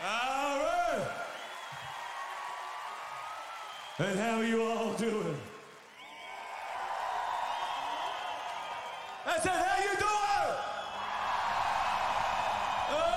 All right. And how you all doing? I said, how you doing?